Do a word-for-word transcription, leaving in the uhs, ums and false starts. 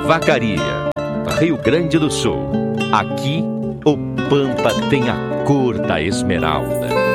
Vacaria, Rio Grande do Sul. Aqui, o Pampa tem a cor da esmeralda.